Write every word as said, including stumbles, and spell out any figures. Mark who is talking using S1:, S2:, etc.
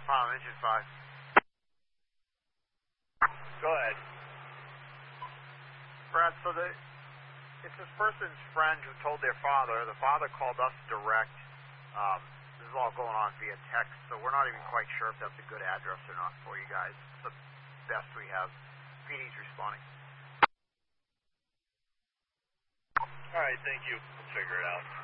S1: Um, engine five.
S2: Go ahead.
S1: Brad, so the, it's this person's friend who told their father. The father called us direct. Um, this is all going on via text, so we're not even quite sure if that's a good address or not for you guys. It's the best we have. P D's responding.
S2: All right, thank you. We'll figure it out.